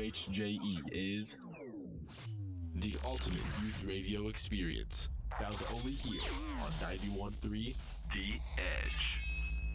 WHJE is the ultimate youth radio experience, found only here on 91.3 The Edge.